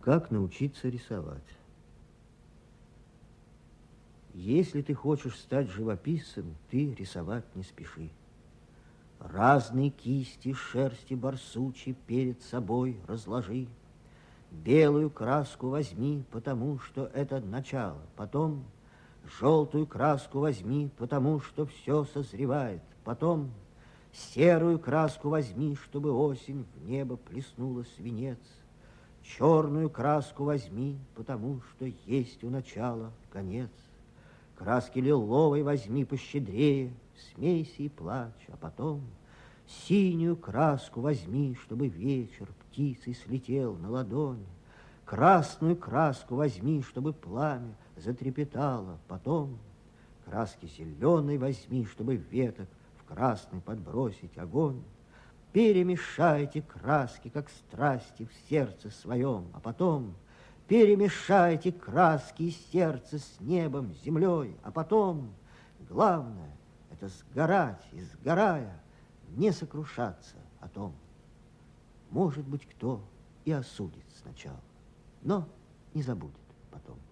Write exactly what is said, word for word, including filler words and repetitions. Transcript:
Как научиться рисовать? Если ты хочешь стать живописцем, ты рисовать не спеши. Разные кисти шерсти барсучьей перед собой разложи. Белую краску возьми, потому что это начало. Потом желтую краску возьми, потому что все созревает. Потом серую краску возьми, чтобы осень в небо плеснула свинец. Черную краску возьми, потому что есть у начала конец. Краски лиловой возьми пощедрее, смейся и плачь, а потом синюю краску возьми, чтобы вечер птицей слетел на ладонь. Красную краску возьми, чтобы пламя затрепетало. Потом краски зеленой возьми, чтобы веток в красный подбросить огонь. Перемешайте краски, как страсти в сердце своем, а потом перемешайте краски и сердце с небом, землей, а потом главное — это сгорать и, сгорая, не сокрушаться о том. Может быть, кто и осудит сначала, но не забудет потом.